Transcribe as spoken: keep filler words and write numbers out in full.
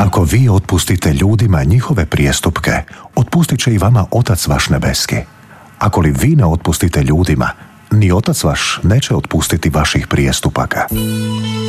Ako vi otpustite ljudima njihove prijestupke, otpustit će i vama Otac vaš nebeski. Ako li vi ne otpustite ljudima, ni Otac vaš neće otpustiti vaših prijestupaka.